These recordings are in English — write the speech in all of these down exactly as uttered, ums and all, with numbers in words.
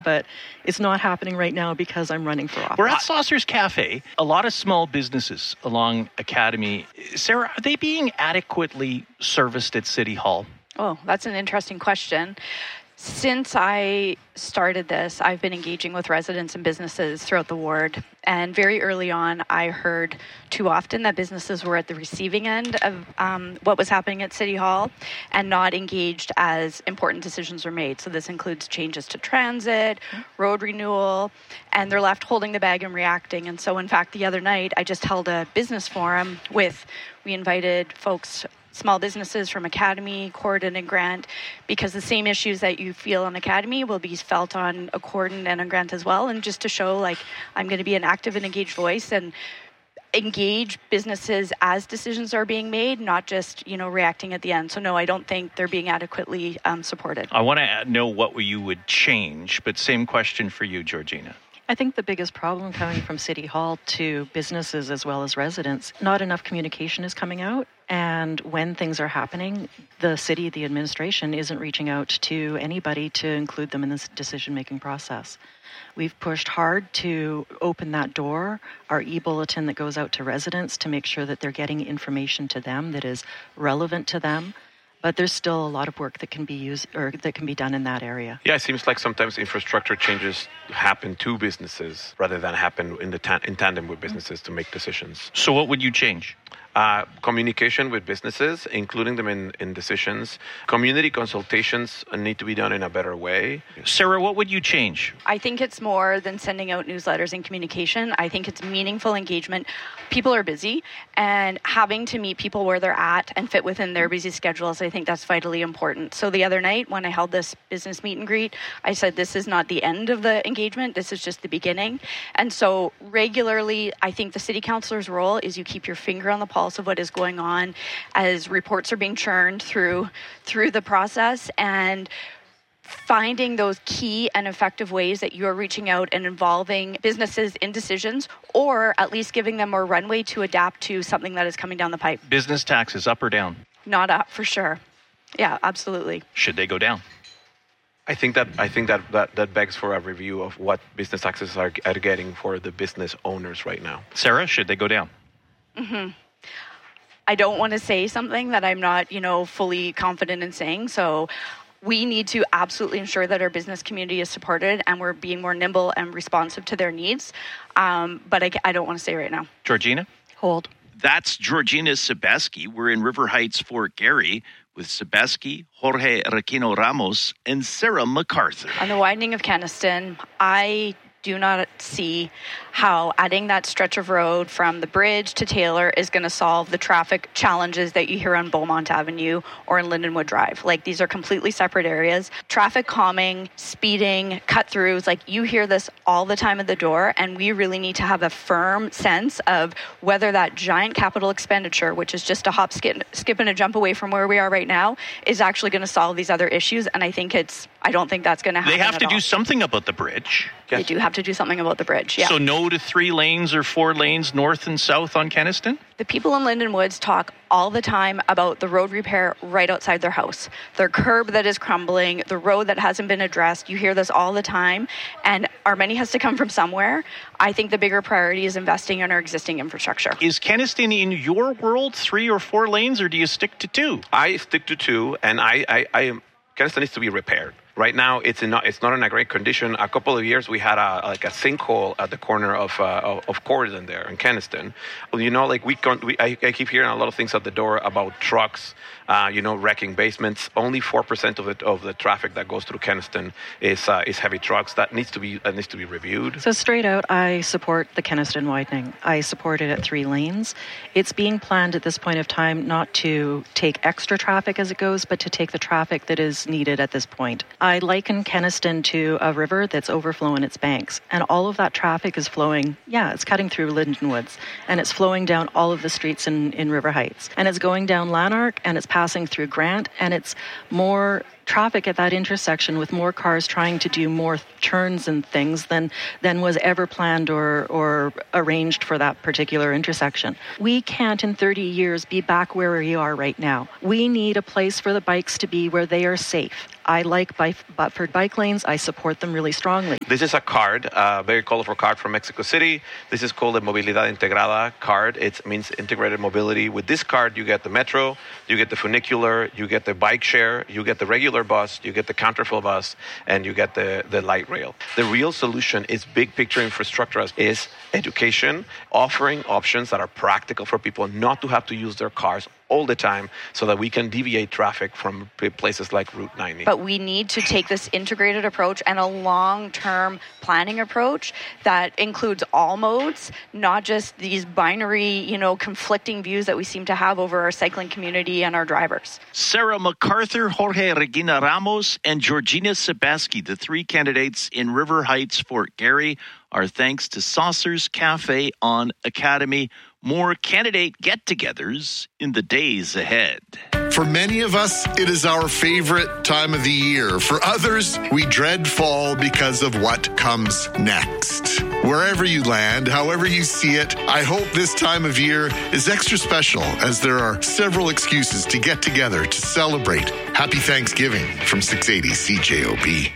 But it's not happening right now because I'm running for office. We're at Saucers Cafe. A lot of small businesses along Academy. Sarah, are they being adequately serviced at City Hall? Oh, that's an interesting question. Since I started this, I've been engaging with residents and businesses throughout the ward. And very early on, I heard too often that businesses were at the receiving end of um, what was happening at City Hall and not engaged as important decisions were made. So this includes changes to transit, road renewal, and they're left holding the bag and reacting. And so, in fact, the other night, I just held a business forum with, we invited folks, small businesses from Academy, Corydon, and Grant, because the same issues that you feel on Academy will be felt on Corydon and on Grant as well. And just to show, like, I'm going to be an active and engaged voice and engage businesses as decisions are being made, not just, you know, reacting at the end. So no, I don't think they're being adequately um, supported. I want to know what you would change, but same question for you, Georgina. I think the biggest problem coming from City Hall to businesses as well as residents, not enough communication is coming out. And when things are happening, the city, the administration isn't reaching out to anybody to include them in this decision-making process. We've pushed hard to open that door, our e-bulletin that goes out to residents to make sure that they're getting information to them that is relevant to them. But there's still a lot of work that can be used or that can be done in that area. Yeah, it seems like sometimes infrastructure changes happen to businesses rather than happen in the ta- in tandem with businesses to make decisions. So what would you change? Uh, communication with businesses, including them in, in decisions. Community consultations need to be done in a better way. Sarah, what would you change? I think it's more than sending out newsletters and communication. I think it's meaningful engagement. People are busy, and having to meet people where they're at and fit within their busy schedules, I think that's vitally important. So the other night when I held this business meet and greet, I said this is not the end of the engagement, this is just the beginning. And so regularly, I think the city councilor's role is you keep your finger on the pulse of what is going on as reports are being churned through through the process, and finding those key and effective ways that you're reaching out and involving businesses in decisions, or at least giving them more runway to adapt to something that is coming down the pipe. Business taxes up or down? Not up, for sure. Yeah, absolutely. Should they go down? I think that I think that, that, that begs for a review of what business taxes are, are getting for the business owners right now. Sarah, should they go down? Mm-hmm. I don't want to say something that I'm not, you know, fully confident in saying. So we need to absolutely ensure that our business community is supported and we're being more nimble and responsive to their needs. Um, but I, I don't want to say right now. Georgina? Hold. That's Georgina Sebeski. We're in River Heights, Fort Garry, with Sebeski, Jorge Requino Ramos, and Sarah MacArthur. On the widening of Kenaston, I do not see how adding that stretch of road from the bridge to Taylor is going to solve the traffic challenges that you hear on Beaumont Avenue or in Lindenwood Drive. Like, these are completely separate areas. Traffic calming, speeding, cut-throughs, like, you hear this all the time at the door, and we really need to have a firm sense of whether that giant capital expenditure, which is just a hop, skip, skip and a jump away from where we are right now, is actually going to solve these other issues. And I think it's, I don't think that's going to happen. They have to at do all. something about the bridge. They do have to do something about the bridge, yeah. So no to three lanes or four lanes north and south on Kenaston? The people in Linden Woods talk all the time about the road repair right outside their house. Their curb that is crumbling, the road that hasn't been addressed. You hear this all the time, and our money has to come from somewhere. I think the bigger priority is investing in our existing infrastructure. Is Kenaston in your world three or four lanes, or do you stick to two? I stick to two, and I, I, I am, Kenaston needs to be repaired. Right now, it's in, it's not in a great condition. A couple of years, we had a like a sinkhole at the corner of uh, of, of Corydon there in Kenaston. Well, you know, like we, con- we I, I keep hearing a lot of things at the door about trucks, uh, you know, wrecking basements. Only four percent of it of the traffic that goes through Kenaston is uh, is heavy trucks. That needs to be that needs to be reviewed. So straight out, I support the Kenaston widening. I support it at three lanes. It's being planned at this point of time not to take extra traffic as it goes, but to take the traffic that is needed at this point. I liken Kenaston to a river that's overflowing its banks, and all of that traffic is flowing, yeah, it's cutting through Linden Woods, and it's flowing down all of the streets in, in River Heights, and it's going down Lanark, and it's passing through Grant, and it's more traffic at that intersection with more cars trying to do more turns and things than than was ever planned or or arranged for that particular intersection. We can't in thirty years be back where we are right now. We need a place for the bikes to be where they are safe. I like Butford bike lanes. I support them really strongly. This is a card, a very colorful card from Mexico City. This is called the Movilidad Integrada card. It means integrated mobility. With this card, you get the metro, you get the funicular, you get the bike share, you get the regular bus, you get the counterflow bus, and you get the, the light rail. The real solution is big picture infrastructure, is education, offering options that are practical for people not to have to use their cars all the time so that we can deviate traffic from places like Route ninety. But we need to take this integrated approach and a long-term planning approach that includes all modes, not just these binary, you know, conflicting views that we seem to have over our cycling community and our drivers. Sarah MacArthur, Jorge Regina Ramos, and Georgina Sebaski, the three candidates in River Heights, Fort Garry, are thanks to Saucers Cafe on Academy. More candidate get-togethers in the days ahead. For many of us, it is our favorite time of the year. For others, we dread fall because of what comes next. Wherever you land, however you see it, I hope this time of year is extra special as there are several excuses to get together to celebrate. Happy Thanksgiving from six eighty C J O B.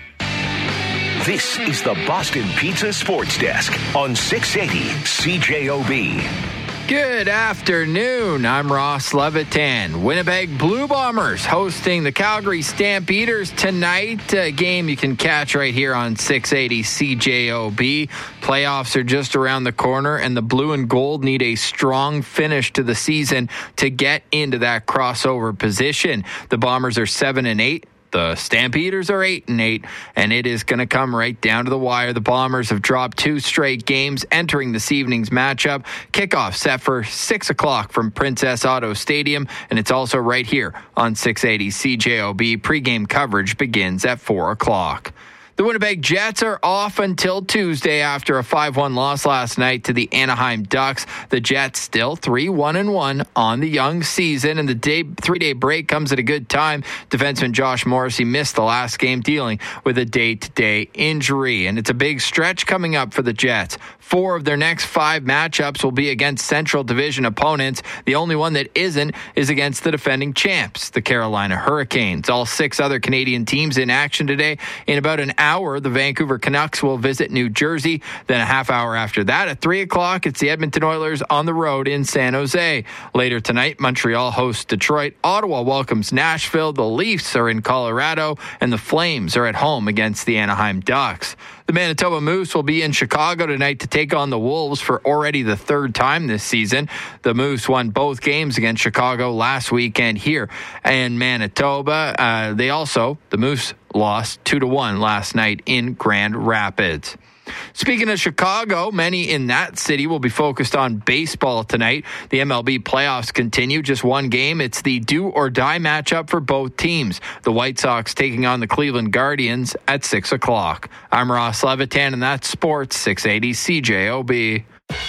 This is the Boston Pizza Sports Desk on six eighty C J O B. Good afternoon. I'm Ross Levitan. Winnipeg Blue Bombers hosting the Calgary Stampeders tonight. A game you can catch right here on six eighty C J O B. Playoffs are just around the corner, and the blue and gold need a strong finish to the season to get into that crossover position. The Bombers are seven and eight. The Stampeders are eight and eight, and it is going to come right down to the wire. The Bombers have dropped two straight games entering this evening's matchup. Kickoff set for six o'clock from Princess Auto Stadium, and it's also right here on six eighty C J O B. Pre-game coverage begins at four o'clock. The Winnipeg Jets are off until Tuesday after a five one loss last night to the Anaheim Ducks. The Jets still three one and one on the young season, and the day, three-day break comes at a good time. Defenseman Josh Morrissey missed the last game dealing with a day-to-day injury, and it's a big stretch coming up for the Jets. Four of their next five matchups will be against Central Division opponents. The only one that isn't is against the defending champs, the Carolina Hurricanes. All six other Canadian teams in action today. In about an hour, the Vancouver Canucks will visit New Jersey. Then a half hour after that, at three o'clock, it's the Edmonton Oilers on the road in San Jose. Later tonight, Montreal hosts Detroit. Ottawa welcomes Nashville. The Leafs are in Colorado, and the Flames are at home against the Anaheim Ducks. The Manitoba Moose will be in Chicago tonight to take on the Wolves for already the third time this season. The Moose won both games against Chicago last weekend here in Manitoba. Uh, they also, the Moose lost two to one last night in Grand Rapids. Speaking of Chicago, many in that city will be focused on baseball tonight. The M L B playoffs continue. Just one game. It's the do-or-die matchup for both teams. The White Sox taking on the Cleveland Guardians at six o'clock. I'm Ross Levitan, and that's Sports six eighty C J O B.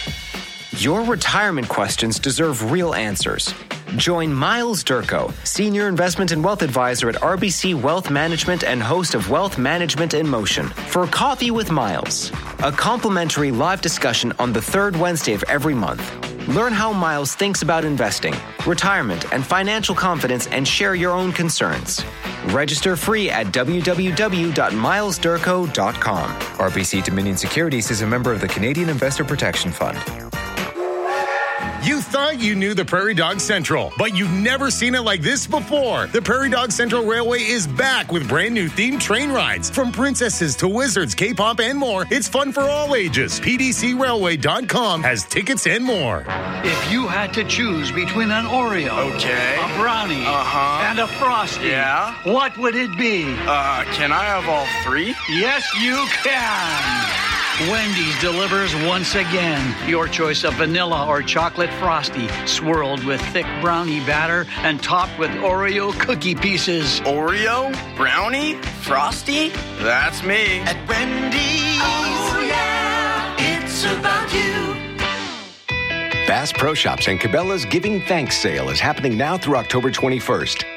Your retirement questions deserve real answers. Join Miles Durko, Senior Investment and Wealth Advisor at R B C Wealth Management and host of Wealth Management in Motion, for Coffee with Miles, a complimentary live discussion on the third Wednesday of every month. Learn how Miles thinks about investing, retirement, and financial confidence, and share your own concerns. Register free at w w w dot miles durko dot com. R B C Dominion Securities is a member of the Canadian Investor Protection Fund. You thought you knew the Prairie Dog Central, but you've never seen it like this before. The Prairie Dog Central Railway is back with brand new themed train rides. From princesses to wizards, K-pop, and more, it's fun for all ages. P D C railway dot com has tickets and more. If you had to choose between an Oreo, okay, a brownie, uh-huh, and a Frosty, yeah, what would it be? Uh, can I have all three? Yes, you can. Wendy's delivers once again. Your choice of vanilla or chocolate Frosty, swirled with thick brownie batter and topped with Oreo cookie pieces. Oreo? Brownie? Frosty? That's me. At Wendy's, oh yeah, it's about you. Bass Pro Shops and Cabela's Giving Thanks sale is happening now through October twenty-first.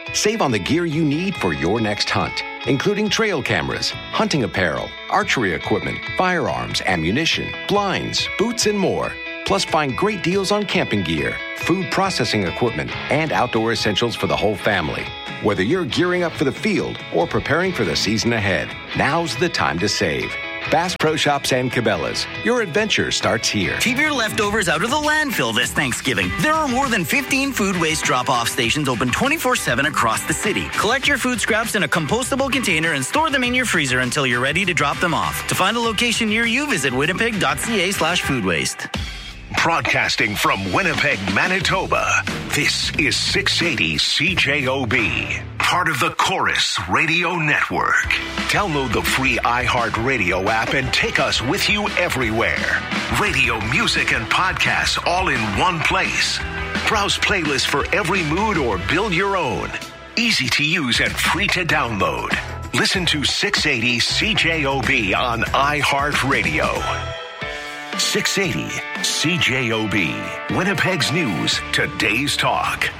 Save on the gear you need for your next hunt, including trail cameras, hunting apparel, archery equipment, firearms, ammunition, blinds, boots, and more. Plus, find great deals on camping gear, food processing equipment, and outdoor essentials for the whole family. Whether you're gearing up for the field or preparing for the season ahead, now's the time to save. Bass Pro Shops and Cabela's. Your adventure starts here. Keep your leftovers out of the landfill this Thanksgiving. There are more than fifteen food waste drop-off stations open twenty-four seven across the city. Collect your food scraps in a compostable container and store them in your freezer until you're ready to drop them off. To find a location near you, visit winnipeg.ca slash food waste. Broadcasting from Winnipeg, Manitoba, this is six eighty C J O B, part of the Chorus Radio Network. Download the free iHeartRadio app and take us with you everywhere. Radio, music, and podcasts all in one place. Browse playlists for every mood or build your own. Easy to use and free to download. Listen to six eighty C J O B on iHeartRadio. six eighty C J O B, Winnipeg's news, today's talk.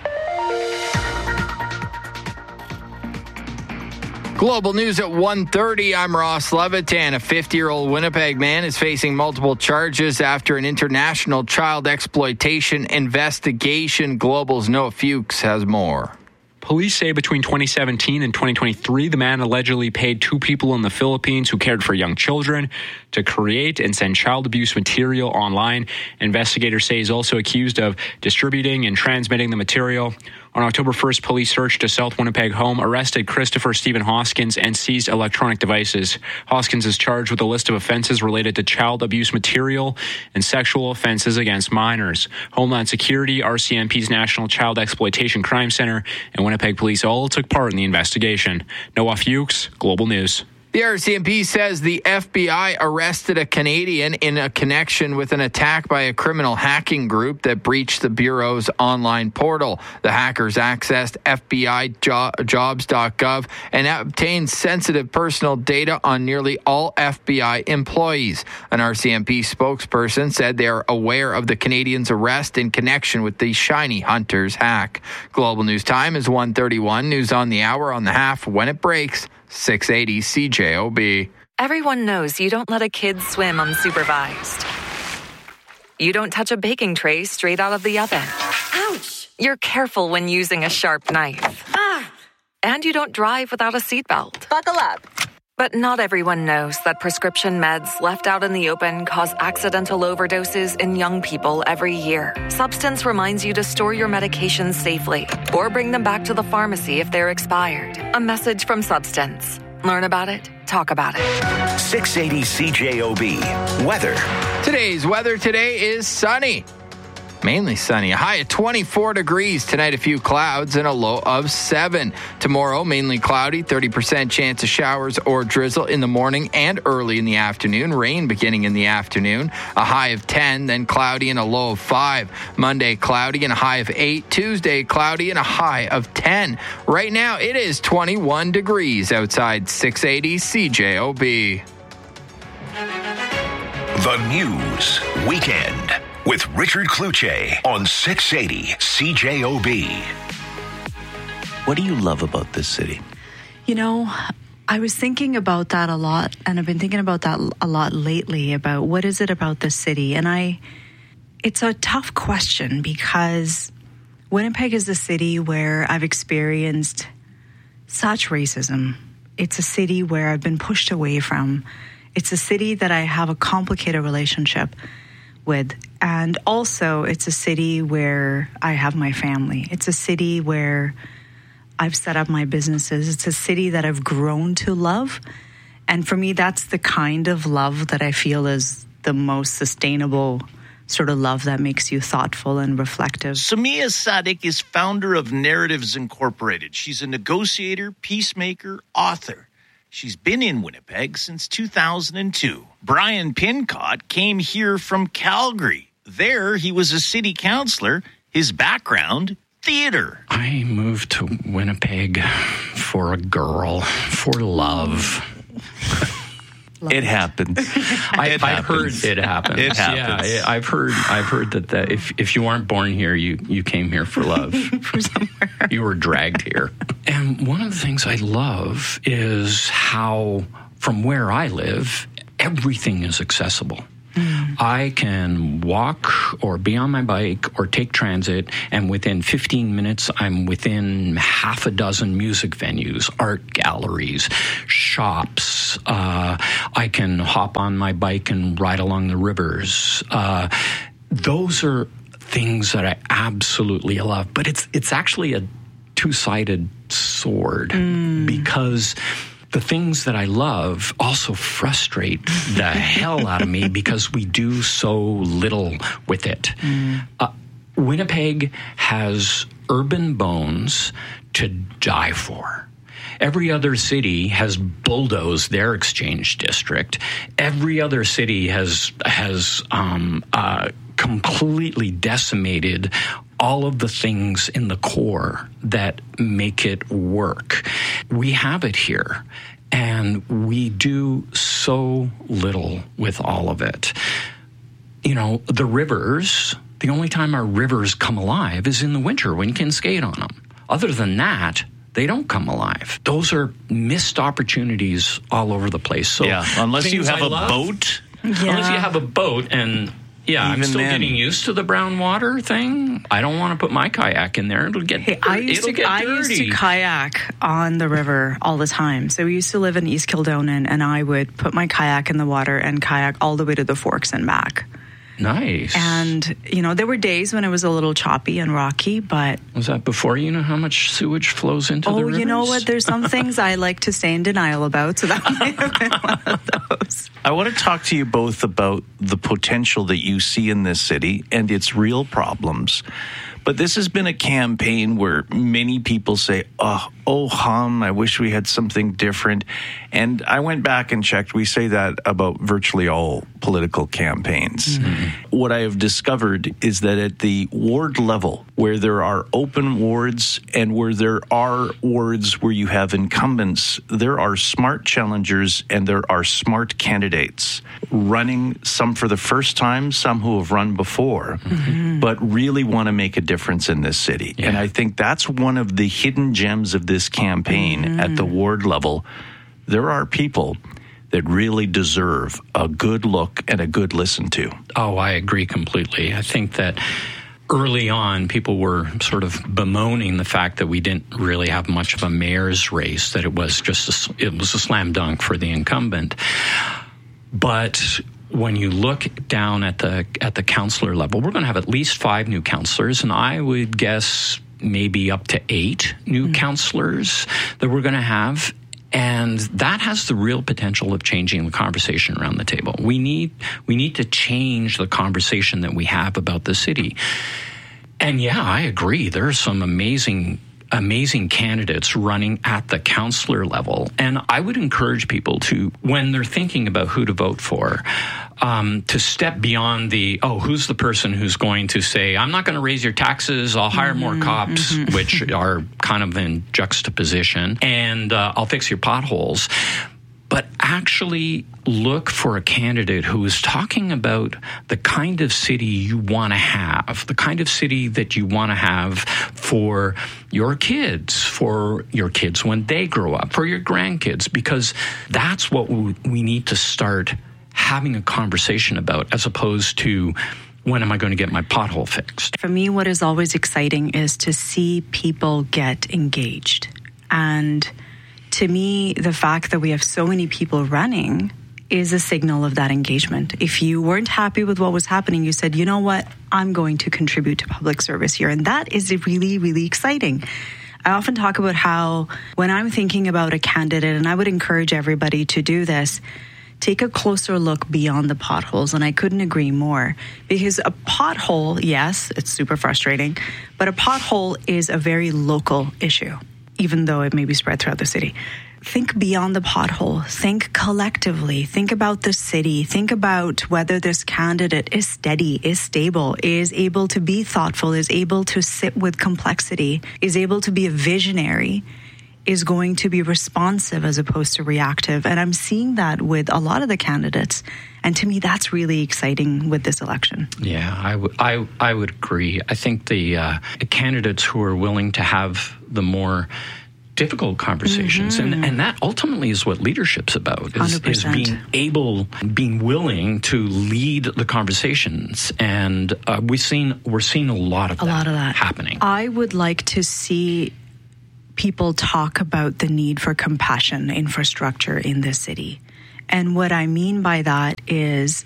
Global news at one thirty. I'm Ross Levitan. A fifty-year-old Winnipeg man is facing multiple charges after an international child exploitation investigation. Global's Noah Fuchs has more. Police say between twenty seventeen and twenty twenty-three, the man allegedly paid two people in the Philippines who cared for young children to create and send child abuse material online. Investigators say he's also accused of distributing and transmitting the material. On October first, police searched a South Winnipeg home, arrested Christopher Stephen Hoskins, and seized electronic devices. Hoskins is charged with a list of offenses related to child abuse material and sexual offenses against minors. Homeland Security, R C M P's National Child Exploitation Crime Center, and Winnipeg Police all took part in the investigation. Noah Fuchs, Global News. The R C M P says the F B I arrested a Canadian in a connection with an attack by a criminal hacking group that breached the Bureau's online portal. The hackers accessed F B I jobs dot gov and obtained sensitive personal data on nearly all F B I employees. An R C M P spokesperson said they are aware of the Canadian's arrest in connection with the Shiny Hunters hack. Global News Time is one thirty-one. News on the hour, on the half, when it breaks. six eighty C J O B. Everyone knows you don't let a kid swim unsupervised. You don't touch a baking tray straight out of the oven. Ouch! You're careful when using a sharp knife. Ah! And you don't drive without a seatbelt. Buckle up. But not everyone knows that prescription meds left out in the open cause accidental overdoses in young people every year. Substance reminds you to store your medications safely or bring them back to the pharmacy if they're expired. A message from Substance. Learn about it. Talk about it. six eighty C J O B. Weather. Today's weather today is sunny. Mainly sunny. A high of twenty-four degrees. Tonight, a few clouds and a low of seven. Tomorrow, mainly cloudy. thirty percent chance of showers or drizzle in the morning and early in the afternoon. Rain beginning in the afternoon. A high of ten, then cloudy and a low of five. Monday, cloudy and a high of eight. Tuesday, cloudy and a high of ten. Right now, it is twenty-one degrees outside six eighty C J O B. The News Weekend with Richard Kluche on six eighty C J O B. What do you love about this city? You know, I was thinking about that a lot, and I've been thinking about that a lot lately, about what is it about this city? And I, it's a tough question because Winnipeg is the city where I've experienced such racism. It's a city where I've been pushed away from. It's a city that I have a complicated relationship with. And also, it's a city where I have my family. It's a city where I've set up my businesses. It's a city that I've grown to love. And for me, that's the kind of love that I feel is the most sustainable sort of love that makes you thoughtful and reflective. Samia Sadiq is founder of Narratives Incorporated. She's a negotiator, peacemaker, author. She's been in Winnipeg since two thousand two. Brian Pincott came here from Calgary. There, he was a city councillor. His background, theater. I moved to Winnipeg for a girl, for love. It happens. I, It I've heard happens. it happens. It happens. Yeah, I've heard. I've heard that, that if if you aren't born here, you you came here for love. For somewhere. You were dragged here. And one of the things I love is how, from where I live, everything is accessible. Mm. I can walk or be on my bike or take transit, and within fifteen minutes, I'm within half a dozen music venues, art galleries, shops. Uh, I can hop on my bike and ride along the rivers. Uh, those are things that I absolutely love. But it's it's actually a two-sided sword mm. because the things that I love also frustrate the hell out of me because we do so little with it. Mm. Uh, Winnipeg has urban bones to die for. Every other city has bulldozed their exchange district. Every other city has has um, uh, completely decimated all of the things in the core that make it work. We have it here, and we do so little with all of it. You know, the rivers, the only time our rivers come alive is in the winter when you can skate on them. Other than that, they don't come alive. Those are missed opportunities all over the place. So yeah, unless you have I a love, boat. Yeah. Unless you have a boat and... Yeah, Even I'm still then. getting used to the brown water thing. I don't want to put my kayak in there. It'll get, Hey, I used it'll to get I dirty. used to kayak on the river all the time. So we used to live in East Kildonan, and I would put my kayak in the water and kayak all the way to the Forks and back. Nice. And, you know, there were days when it was a little choppy and rocky, but... Was that before you know how much sewage flows into oh, the rivers? you know what? There's some things I like to stay in denial about, so that might have been one of those. I want to talk to you both about the potential that you see in this city and its real problems. But this has been a campaign where many people say, oh, oh hum, I wish we had something different. And I went back and checked. We say that about virtually all political campaigns. Mm-hmm. What I have discovered is that at the ward level, where there are open wards and where there are wards where you have incumbents, there are smart challengers and there are smart candidates running, some for the first time, some who have run before, mm-hmm. but really want to make a difference in this city. Yeah. And I think that's one of the hidden gems of this campaign mm-hmm. at the ward level. There are people that really deserve a good look and a good listen to. Oh, I agree completely. I think that early on, people were sort of bemoaning the fact that we didn't really have much of a mayor's race, that it was just a, it was a slam dunk for the incumbent. But when you look down at the at the councillor level, we're going to have at least five new councillors, and I would guess maybe up to eight new mm-hmm. councillors that we're going to have. And that has the real potential of changing the conversation around the table. We need we need to change the conversation that we have about the city. And yeah, I agree. There are some amazing amazing candidates running at the councillor level. And I would encourage people to, when they're thinking about who to vote for, um, to step beyond the, oh, who's the person who's going to say, I'm not going to raise your taxes, I'll hire mm-hmm, more cops, mm-hmm. which are kind of in juxtaposition, and uh, I'll fix your potholes. But actually look for a candidate who is talking about the kind of city you want to have, the kind of city that you want to have for your kids, for your kids when they grow up, for your grandkids, because that's what we, we need to start having a conversation about, as opposed to, when am I going to get my pothole fixed? For me, what is always exciting is to see people get engaged. And to me, the fact that we have so many people running is a signal of that engagement. If you weren't happy with what was happening, you said, you know what, I'm going to contribute to public service here. And that is really, really exciting. I often talk about how when I'm thinking about a candidate, and I would encourage everybody to do this, take a closer look beyond the potholes. And I couldn't agree more, because a pothole, yes, it's super frustrating, but a pothole is a very local issue, even though it may be spread throughout the city. Think beyond the pothole. Think collectively. Think about the city. Think about whether this candidate is steady, is stable, is able to be thoughtful, is able to sit with complexity, is able to be a visionary, is going to be responsive as opposed to reactive. And I'm seeing that with a lot of the candidates. And to me, that's really exciting with this election. Yeah, I would I, I would agree. I think the uh, candidates who are willing to have the more difficult conversations, mm-hmm. and, and that ultimately is what leadership's about, is, is being able, being willing to lead the conversations. And uh, we've seen, we're seeing a lot of a that, lot of that happening. I would like to see people talk about the need for compassion infrastructure in this city. And what I mean by that is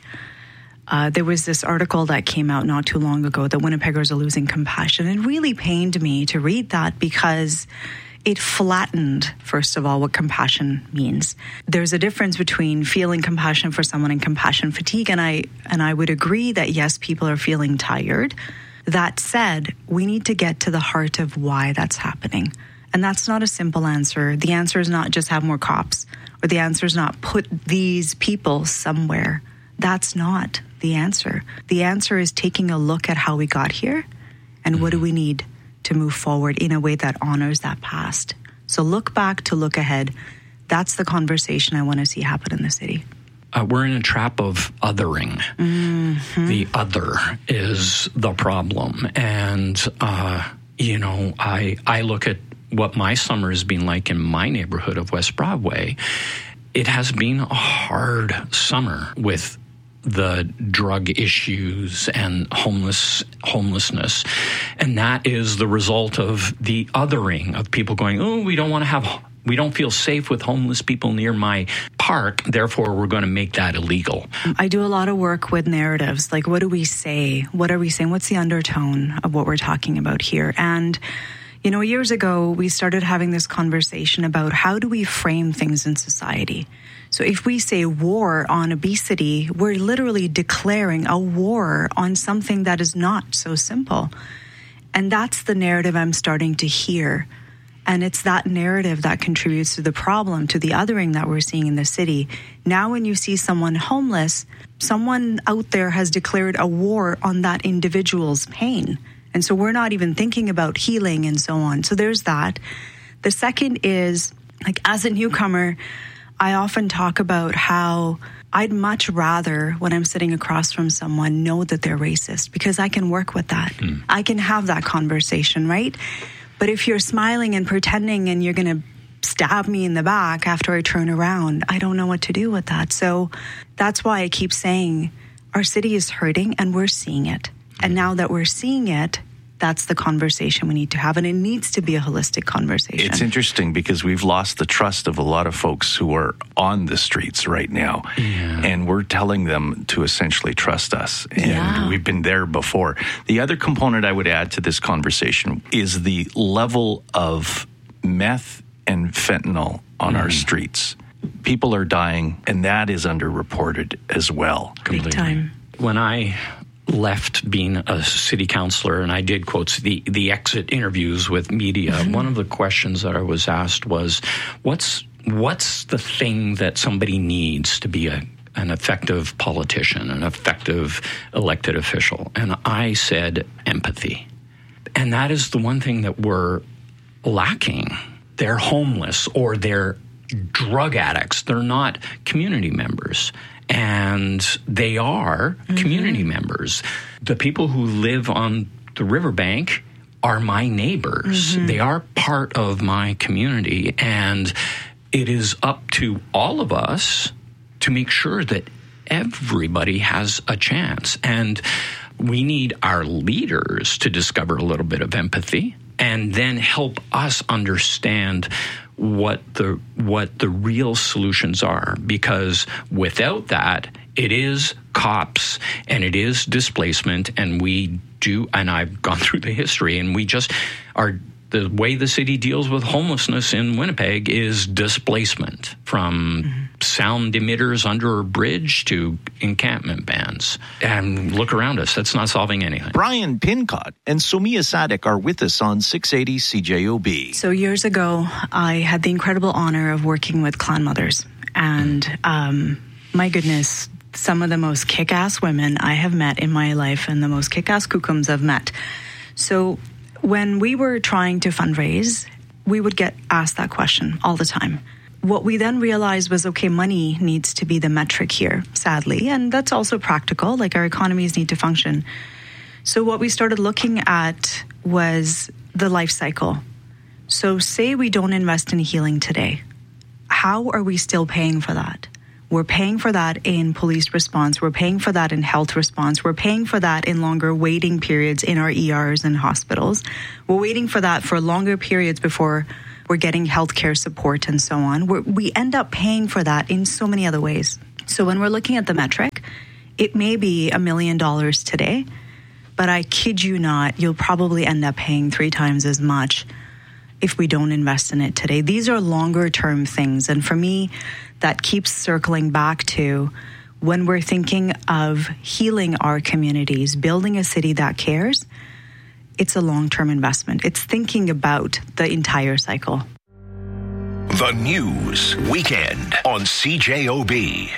uh, there was this article that came out not too long ago that Winnipeggers are losing compassion. It really pained me to read that because it flattened, first of all, what compassion means. There's a difference between feeling compassion for someone and compassion fatigue, and I and I would agree that, yes, people are feeling tired. That said, we need to get to the heart of why that's happening. And that's not a simple answer. The answer is not just have more cops, or the answer is not put these people somewhere. That's not the answer. The answer is taking a look at how we got here and what do we need to move forward in a way that honors that past. So look back to look ahead. That's the conversation I want to see happen in the city. Uh, we're in a trap of othering. Mm-hmm. The other is the problem. And, uh, you know, I I look at what my summer has been like in my neighborhood of West Broadway. It has been a hard summer with the drug issues and homeless homelessness. And that is the result of the othering of people going, oh, we don't want to have, we don't feel safe with homeless people near my park, therefore we're going to make that illegal. I do a lot of work with narratives. Like, what do we say? What are we saying? What's the undertone of what we're talking about here? And you know, years ago, we started having this conversation about how do we frame things in society. So if we say war on obesity, we're literally declaring a war on something that is not so simple. And that's the narrative I'm starting to hear. And it's that narrative that contributes to the problem, to the othering that we're seeing in the city. Now when you see someone homeless, someone out there has declared a war on that individual's pain. And so we're not even thinking about healing and so on. So there's that. The second is, like, as a newcomer, I often talk about how I'd much rather, when I'm sitting across from someone, know that they're racist, because I can work with that. Mm. I can have that conversation, right? But if you're smiling and pretending and you're going to stab me in the back after I turn around, I don't know what to do with that. So that's why I keep saying our city is hurting and we're seeing it. And now that we're seeing it, that's the conversation we need to have. And it needs to be a holistic conversation. It's interesting because we've lost the trust of a lot of folks who are on the streets right now. Yeah. And we're telling them to essentially trust us. And yeah. we've been there before. The other component I would add to this conversation is the level of meth and fentanyl on mm. our streets. People are dying, and that is underreported as well. Big time. When I left being a city councillor, and I did quotes the the exit interviews with media, mm-hmm. one of the questions that I was asked was, what's what's the thing that somebody needs to be a an effective politician, an effective elected official? And I said empathy. And that is the one thing that we're lacking. They're homeless or they're drug addicts. They're not community members. And they are mm-hmm. community members. The people who live on the riverbank are my neighbors. Mm-hmm. They are part of my community. And it is up to all of us to make sure that everybody has a chance. And we need our leaders to discover a little bit of empathy and then help us understand what the what the real solutions are, because without that, it is cops and it is displacement, and we do, and I've gone through the history, and we just are, the way the city deals with homelessness in Winnipeg is displacement, from mm-hmm. sound emitters under a bridge to encampment bans. And look around us, that's not solving anything. Brian Pincott and Sumia Sadik are with us on six eighty C J O B. So years ago, I had the incredible honor of working with Clan Mothers. And um, my goodness, some of the most kick-ass women I have met in my life and the most kick-ass kookums I've met. So when we were trying to fundraise, we would get asked that question all the time. What we then realized was, okay, money needs to be the metric here, sadly, and that's also practical, like our economies need to function. So what we started looking at was the life cycle. So say we don't invest in healing today. How are we still paying for that? We're paying for that in police response. We're paying for that in health response. We're paying for that in longer waiting periods in our E Rs and hospitals. We're waiting for that for longer periods before we're getting healthcare support and so on. We're, we end up paying for that in so many other ways. So when we're looking at the metric, it may be a million dollars today, but I kid you not, you'll probably end up paying three times as much if we don't invest in it today. These are longer term things. And for me, that keeps circling back to when we're thinking of healing our communities, building a city that cares, it's a long-term investment. It's thinking about the entire cycle. The News Weekend on C J O B.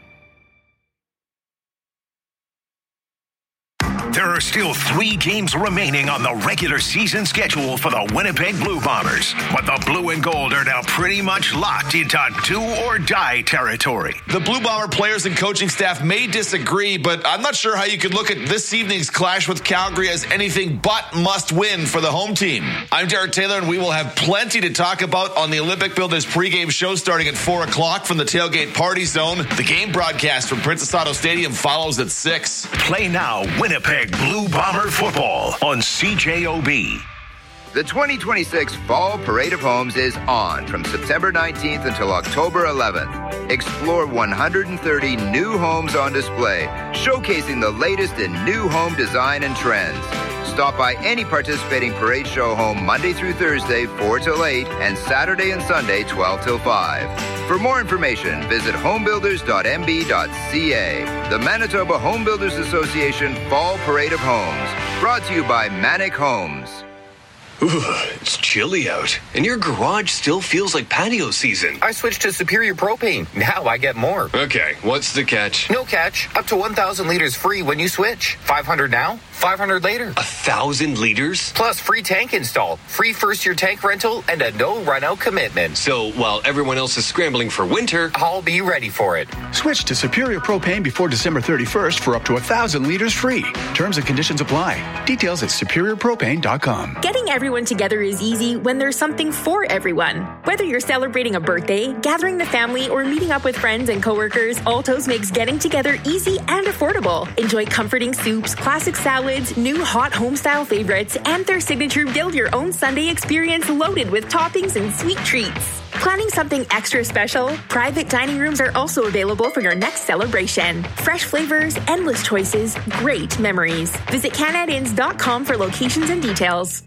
There are still three games remaining on the regular season schedule for the Winnipeg Blue Bombers, but the Blue and Gold are now pretty much locked into do-or-die territory. The Blue Bomber players and coaching staff may disagree, but I'm not sure how you could look at this evening's clash with Calgary as anything but must-win for the home team. I'm Derek Taylor, and we will have plenty to talk about on the Olympic Builders pregame show starting at four o'clock from the Tailgate Party Zone. The game broadcast from Princess Auto Stadium follows at six. Play now, Winnipeg Blue Bomber football on C J O B. The twenty twenty-six Fall Parade of Homes is on from September nineteenth until October eleventh. Explore one hundred thirty new homes on display, showcasing the latest in new home design and trends. Stop by any participating parade show home Monday through Thursday, four till eight, and Saturday and Sunday, twelve till five. For more information, visit homebuilders dot m b dot c a. The Manitoba Home Builders Association Fall Parade of Homes. Brought to you by Manic Homes. Ooh, it's chilly out, and your garage still feels like patio season. I switched to Superior Propane. Now I get more. Okay, what's the catch? No catch. Up to one thousand liters free when you switch. five hundred now, five hundred later. A thousand liters? Plus free tank install, free first-year tank rental, and a no run-out commitment. So while everyone else is scrambling for winter, I'll be ready for it. Switch to Superior Propane before December thirty-first for up to one thousand liters free. Terms and conditions apply. Details at superior propane dot com. Getting everyone together is easy when there's something for everyone. Whether you're celebrating a birthday, gathering the family, or meeting up with friends and coworkers, Alto's makes getting together easy and affordable. Enjoy comforting soups, classic salads, new hot home-style favorites, and their signature build-your-own Sunday experience loaded with toppings and sweet treats. Planning something extra special? Private dining rooms are also available for your next celebration. Fresh flavors, endless choices, great memories. Visit canadins dot com for locations and details.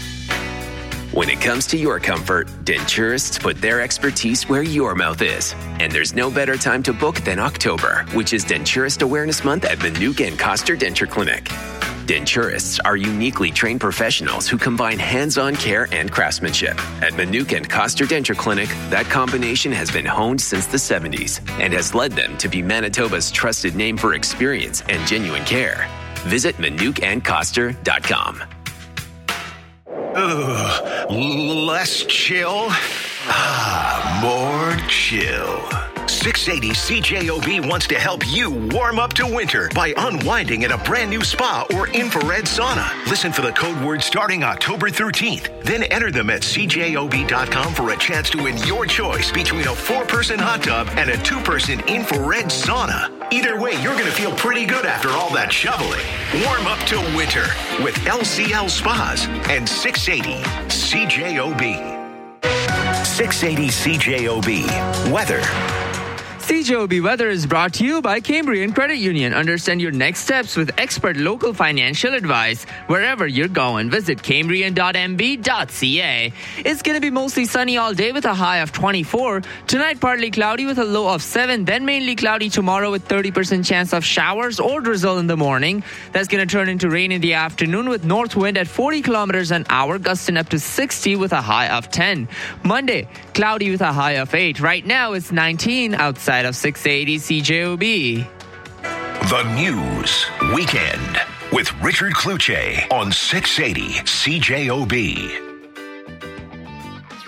When it comes to your comfort, Denturists put their expertise where your mouth is. And there's no better time to book than October, which is Denturist Awareness Month at Manuka and Coster Denture Clinic. Denturists are uniquely trained professionals who combine hands-on care and craftsmanship. At Manuka and Coster Denture Clinic, that combination has been honed since the seventies and has led them to be Manitoba's trusted name for experience and genuine care. Visit manuka and coster dot com. Ugh, less chill, ah, more chill. six eighty C J O B wants to help you warm up to winter by unwinding in a brand new spa or infrared sauna. Listen for the code word starting October thirteenth. Then enter them at c j o b dot com for a chance to win your choice between a four-person hot tub and a two-person infrared sauna. Either way, you're going to feel pretty good after all that shoveling. Warm up to winter with L C L Spas and six eighty C J O B. six eighty C J O B. Weather. C J O B Weather is brought to you by Cambrian Credit Union. Understand your next steps with expert local financial advice. Wherever you're going, visit cambrian dot m b dot c a. It's going to be mostly sunny all day with a high of twenty-four. Tonight, partly cloudy with a low of seven. Then mainly cloudy tomorrow with thirty percent chance of showers or drizzle in the morning. That's going to turn into rain in the afternoon with north wind at forty kilometers an hour, gusting up to sixty with a high of ten. Monday, cloudy with a high of eight. Right now, it's nineteen outside of six eighty C J O B. The News Weekend with Richard Kluche on six eighty C J O B.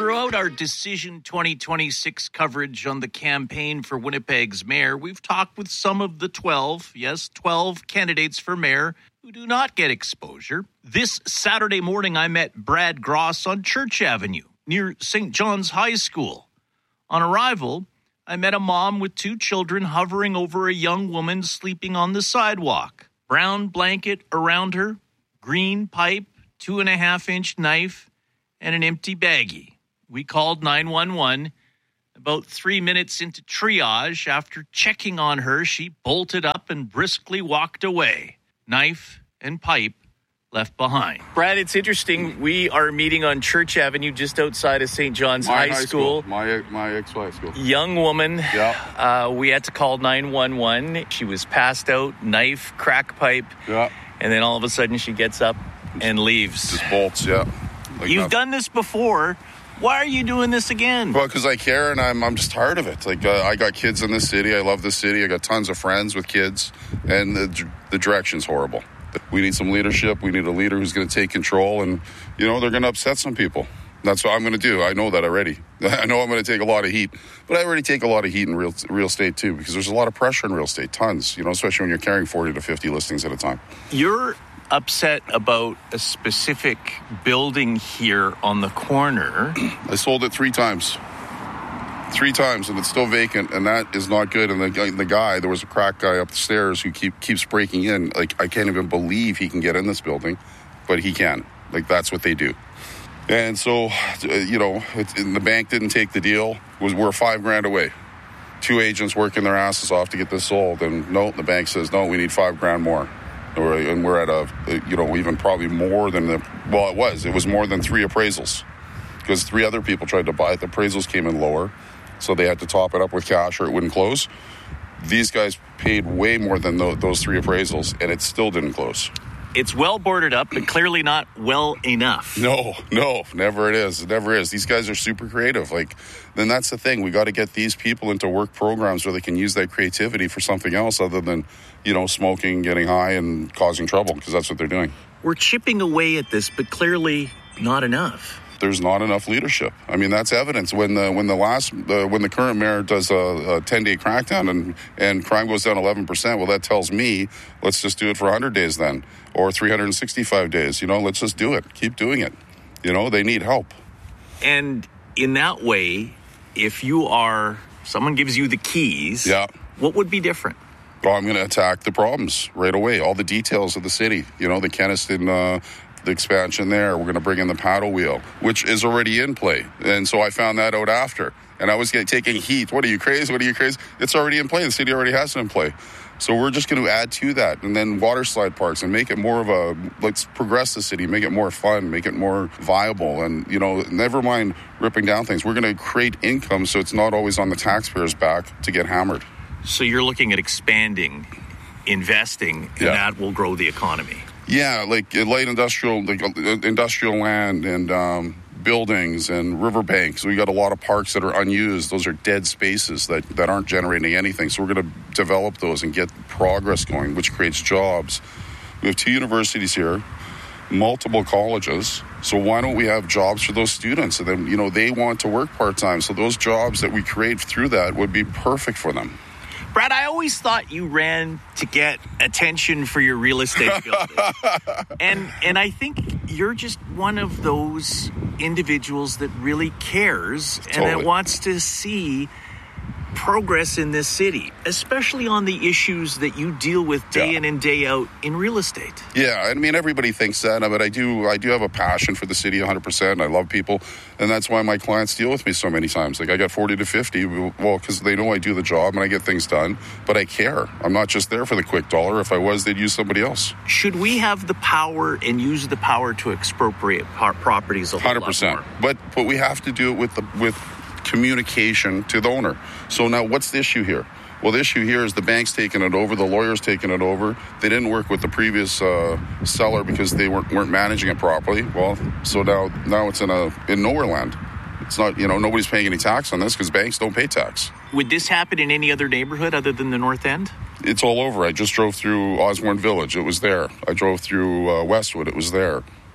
Throughout our Decision twenty twenty-six coverage on the campaign for Winnipeg's mayor, we've talked with some of the twelve, yes, twelve candidates for mayor who do not get exposure. This Saturday morning, I met Brad Gross on Church Avenue near Saint John's High School. On arrival, I met a mom with two children hovering over a young woman sleeping on the sidewalk. Brown blanket around her, green pipe, two and a half inch knife, and an empty baggie. We called nine one one. About three minutes into triage, after checking on her, she bolted up and briskly walked away. Knife and pipe left behind. Brad, it's interesting. We are meeting on Church Avenue just outside of Saint John's my High, high School. school. My my ex-high school. Young woman. Yeah. Uh, we had to call nine one one. She was passed out, knife, crack pipe. Yeah. And then all of a sudden she gets up and leaves. Just bolts, yeah. Like You've nothing. done this before. Why are you doing this again? Well, because I care and I'm I'm just tired of it. Like uh, I got kids in this city. I love this city. I got tons of friends with kids, and the the direction's horrible. We need some leadership. We need a leader who's going to take control, and you know they're going to upset some people. That's what I'm going to do. I know that already. I know I'm going to take a lot of heat, but I already take a lot of heat in real real estate too, because there's a lot of pressure in real estate, tons. You know, especially when you're carrying forty to fifty listings at a time. You're upset about a specific building here on the corner. I sold it three times. Three times, and it's still vacant, and that is not good. And the guy, the guy, there was a crack guy up the stairs who keep keeps breaking in. Like, I can't even believe he can get in this building, but he can. Like, that's what they do. And so, you know, it, and the bank didn't take the deal. Was we're five grand away. Two agents working their asses off to get this sold, and no, the bank says no. We need five grand more. And we're at a, you know, even probably more than the, well, it was. It was more than three appraisals because three other people tried to buy it. The appraisals came in lower, so they had to top it up with cash or it wouldn't close. These guys paid way more than th- those three appraisals, and it still didn't close. It's well boarded up, but clearly not well enough. No, no, never it is. It never is. These guys are super creative. Like, then that's the thing. We got to get these people into work programs where they can use that creativity for something else other than, you know, smoking, getting high, and causing trouble, because that's what they're doing. We're chipping away at this, but clearly not enough. There's not enough leadership. I mean, that's evidence. When the when the last uh, when the current mayor does a, a ten-day crackdown and and crime goes down eleven percent, well, that tells me let's just do it for one hundred days then, or three hundred sixty-five days. You know, let's just do it. Keep doing it. You know, they need help. And in that way, if you are someone gives you the keys, yeah, what would be different? Well, I'm going to attack the problems right away. All the details of the city. You know, the Kenniston. Uh, the expansion there. We're going to bring in the paddle wheel, which is already in play. And so I found that out after. And I was getting, taking heat. What are you, crazy? What are you, crazy? It's already in play. The city already has it in play. So we're just going to add to that. And then water slide parks and make it more of a, let's progress the city, make it more fun, make it more viable. And, you know, never mind ripping down things. We're going to create income so it's not always on the taxpayer's back to get hammered. So you're looking at expanding, investing, and yeah. that will grow the economy. Yeah, like light industrial, like industrial land and um, buildings and riverbanks. We got a lot of parks that are unused. Those are dead spaces that, that aren't generating anything. So we're going to develop those and get progress going, which creates jobs. We have two universities here, multiple colleges. So why don't we have jobs for those students? And then, you know, they want to work part-time. So those jobs that we create through that would be perfect for them. Brad, I always thought you ran to get attention for your real estate building. and and I think you're just one of those individuals that really cares totally. and that wants to see progress in this city, especially on the issues that you deal with day yeah. in and day out in real estate. Yeah, I mean, everybody thinks that, but I do I do have a passion for the city one hundred percent. I love people, and that's why my clients deal with me so many times. Like, I got forty to fifty, well, because they know I do the job and I get things done, but I care. I'm not just there for the quick dollar. If I was, they'd use somebody else. Should we have the power and use the power to expropriate properties a whole one hundred percent. lot more? But, but we have to do it with the with communication to the owner. So now what's the issue here? Well, the issue here is the bank's taking it over, the lawyer's taking it over. They didn't work with the previous uh, seller because they weren't, weren't managing it properly. Well, so now now it's in a in nowhere land. It's not, you know, nobody's paying any tax on this because banks don't pay tax. Would this happen in any other neighborhood other than the North End? It's all over. I just drove through Osborne Village. It was there. I drove through uh, Westwood. It was there.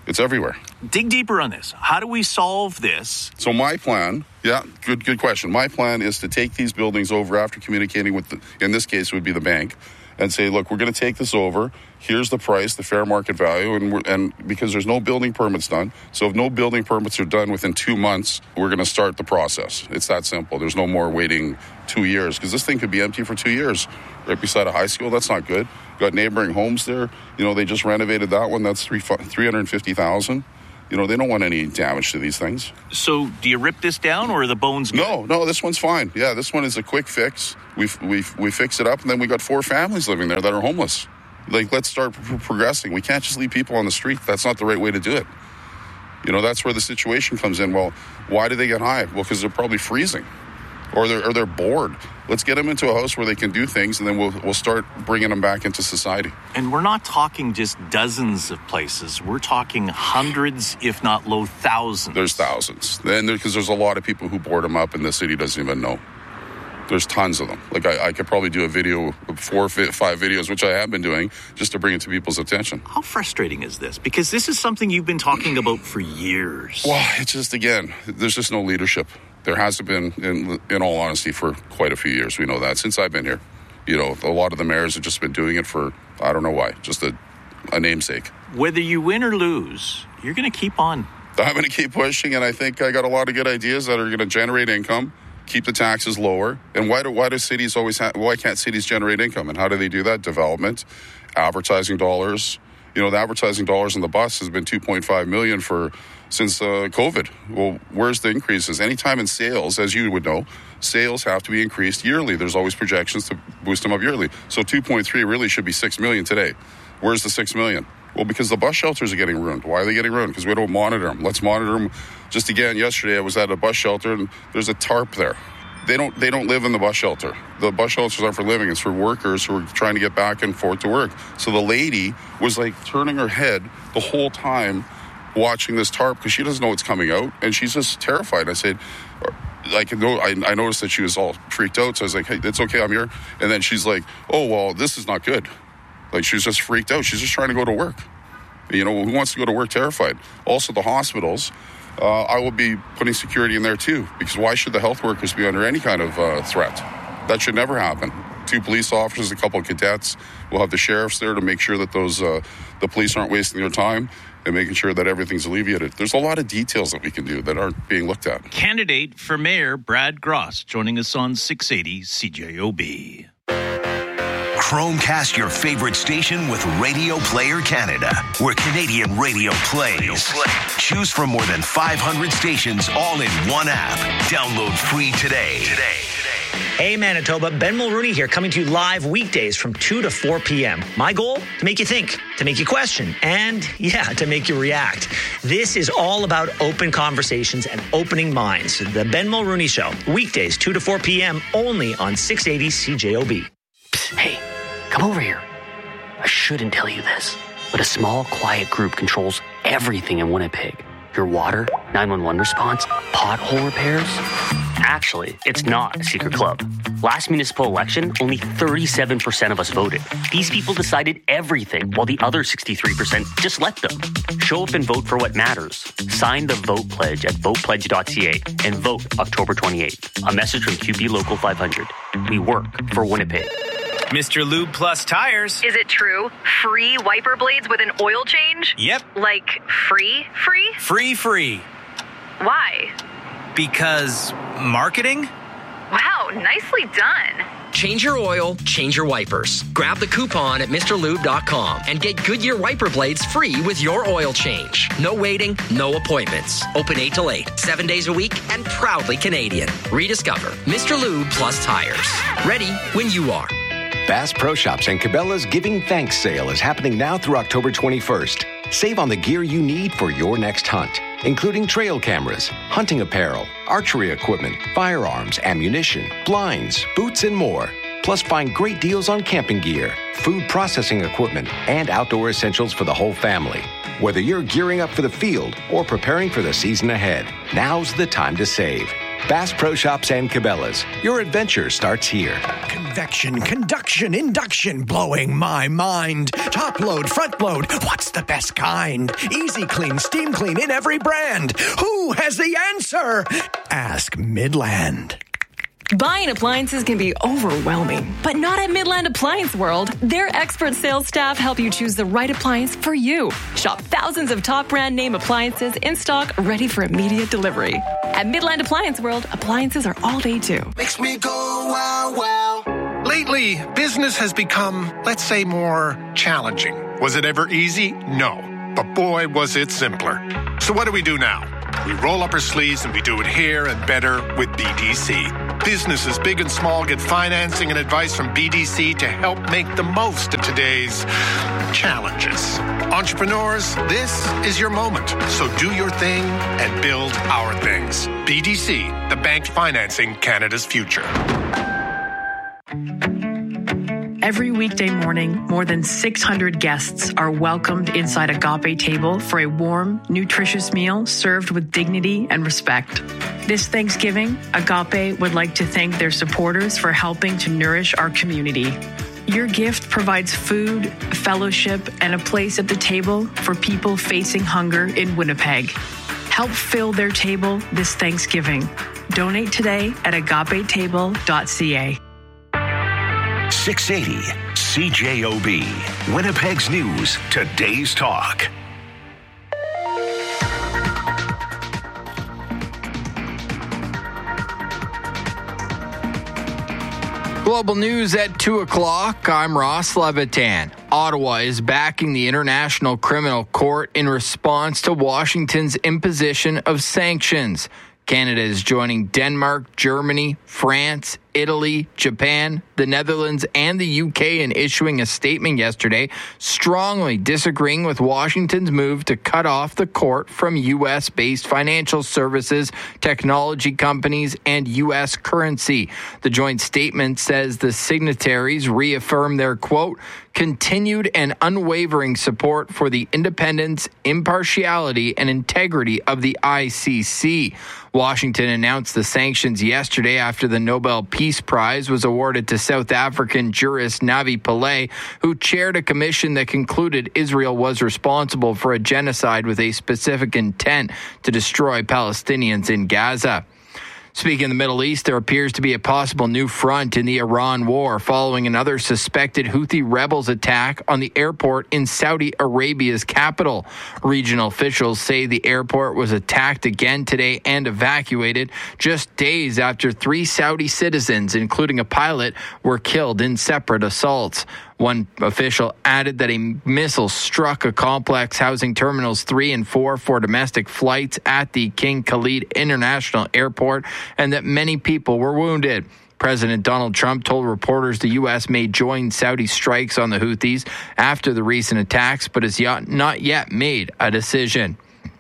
It's everywhere. Dig deeper on this. How do we solve this? So my plan, yeah, good good question. My plan is to take these buildings over after communicating with, the, in this case, would be the bank, and say, look, we're going to take this over. Here's the price, the fair market value, and we're, and because there's no building permits done, so if no building permits are done within two months, we're going to start the process. It's that simple. There's no more waiting two years because this thing could be empty for two years right beside a high school. That's not good. Got neighboring homes there. You know, they just renovated that one. That's three three hundred fifty thousand. You know, they don't want any damage to these things. So do you rip this down or are the bones good? No, no, this one's fine. Yeah, this one is a quick fix. We we we fix it up, and then we got four families living there that are homeless. Like, let's start pro- progressing. We can't just leave people on the street. That's not the right way to do it. You know, that's where the situation comes in. Well, why do they get high? Well, because they're probably freezing, or they're or they're bored. Let's get them into a house where they can do things, and then we'll we'll start bringing them back into society. And we're not talking just dozens of places. We're talking hundreds, if not low thousands. There's thousands. And because there, there's a lot of people who board them up, and the city doesn't even know. There's tons of them. Like, I, I could probably do a video, four, five videos, which I have been doing, just to bring it to people's attention. How frustrating is this? Because this is something you've been talking about for years. Well, it's just, again, there's just no leadership. There hasn't been, in, in all honesty, for quite a few years. We know that since I've been here. You know, a lot of the mayors have just been doing it for, I don't know why, just a, a namesake. Whether you win or lose, you're going to keep on. I'm going to keep pushing, and I think I got a lot of good ideas that are going to generate income, keep the taxes lower. And why do why do cities always ha- why can't cities generate income? And how do they do that? Development, advertising dollars. You know, the advertising dollars on the bus has been two point five million for since uh, COVID. Well, where's the increases? Anytime in sales, as you would know, sales have to be increased yearly. There's always projections to boost them up yearly. So two point three really should be six million today. Where's the six million? Well, because the bus shelters are getting ruined. Why are they getting ruined? Because we don't monitor them. Let's monitor them. Just again, yesterday I was at a bus shelter and there's a tarp there. They don't they don't live in the bus shelter. The bus shelters aren't for living. It's for workers who are trying to get back and forth to work. So the lady was like turning her head the whole time watching this tarp because she doesn't know what's coming out. And she's just terrified. I said, like, I, I noticed that she was all freaked out. So I was like, hey, it's okay, I'm here. And then she's like, oh, well, this is not good. Like, she was just freaked out. She's just trying to go to work. You know, who wants to go to work terrified? Also, the hospitals, uh, I will be putting security in there too, because why should the health workers be under any kind of uh, threat? That should never happen. Two police officers, a couple of cadets. We'll have the sheriffs there to make sure that those uh, the police aren't wasting their time and making sure that everything's alleviated. There's a lot of details that we can do that aren't being looked at. Candidate for Mayor Brad Gross joining us on six eighty C J O B. Chromecast your favorite station with Radio Player Canada, where Canadian radio plays. Choose from more than five hundred stations all in one app. Download free today. Today. Hey Manitoba, Ben Mulrooney here, coming to you live weekdays from two to four p.m. My goal? To make you think, to make you question, and yeah, to make you react. This is all about open conversations and opening minds. The Ben Mulrooney Show, weekdays two to four p.m. only on six eighty C J O B. Hey, come over here. I shouldn't tell you this, but a small, quiet group controls everything in Winnipeg. Your water, nine one one response, pothole repairs. Actually, it's not a secret club. Last municipal election, only thirty-seven percent of us voted. These people decided everything, while the other sixty-three percent just let them. Show up and vote for what matters. Sign the vote pledge at vote pledge dot c a and vote October twenty-eighth. A message from Q B Local five hundred. We work for Winnipeg. Mister Lube Plus Tires. Is it true? Free wiper blades with an oil change? Yep. Like free, free? Free, free. Why? Because marketing? Wow, nicely done. Change your oil, change your wipers. Grab the coupon at Mr Lube dot com and get Goodyear wiper blades free with your oil change. No waiting, no appointments. Open eight till eight, seven days a week, and proudly Canadian. Rediscover Mister Lube Plus Tires. Ready when you are. Bass Pro Shops and Cabela's Giving Thanks sale is happening now through October twenty-first. Save on the gear you need for your next hunt, including trail cameras, hunting apparel, archery equipment, firearms, ammunition, blinds, boots, and more. Plus, find great deals on camping gear, food processing equipment, and outdoor essentials for the whole family. Whether you're gearing up for the field or preparing for the season ahead, now's the time to save. Bass Pro Shops and Cabela's. Your adventure starts here. Convection, conduction, induction, blowing my mind. Top load, front load, what's the best kind? Easy clean, steam clean in every brand. Who has the answer? Ask Midland. Buying appliances can be overwhelming, but not at Midland Appliance World. Their expert sales staff help you choose the right appliance for you. Shop thousands of top brand name appliances in stock, ready for immediate delivery. At Midland Appliance World, appliances are all they do. Makes me go wow, wow. Lately, business has become, let's say, more challenging. Was it ever easy? No. But boy, was it simpler. So what do we do now? We roll up our sleeves and we do it here and better with B D C. Businesses big and small get financing and advice from B D C to help make the most of today's challenges. Entrepreneurs, this is your moment. So do your thing and build our things. B D C, the bank financing Canada's future. Every weekday morning, more than six hundred guests are welcomed inside Agape Table for a warm, nutritious meal served with dignity and respect. This Thanksgiving, Agape would like to thank their supporters for helping to nourish our community. Your gift provides food, fellowship, and a place at the table for people facing hunger in Winnipeg. Help fill their table this Thanksgiving. Donate today at agape table dot c a. six eighty C J O B, Winnipeg's News, Today's Talk. Global news at two o'clock. I'm Ross Levitan. Ottawa is backing the International Criminal Court in response to Washington's imposition of sanctions. Canada is joining Denmark, Germany, France, Italy, Japan, the Netherlands, and the U K in issuing a statement yesterday strongly disagreeing with Washington's move to cut off the court from U S-based financial services, technology companies, and U S currency. The joint statement says the signatories reaffirm their, quote, continued and unwavering support for the independence, impartiality, and integrity of the I C C. Washington announced the sanctions yesterday after the Nobel Peace Prize was awarded to South African jurist Navi Pillay, who chaired a commission that concluded Israel was responsible for a genocide with a specific intent to destroy Palestinians in Gaza. Speaking of the Middle East, there appears to be a possible new front in the Iran war following another suspected Houthi rebels attack on the airport in Saudi Arabia's capital. Regional officials say the airport was attacked again today and evacuated just days after three Saudi citizens, including a pilot, were killed in separate assaults. One official added that a missile struck a complex housing terminals three and four for domestic flights at the King Khalid International Airport and that many people were wounded. President Donald Trump told reporters the U S may join Saudi strikes on the Houthis after the recent attacks, but has not yet made a decision.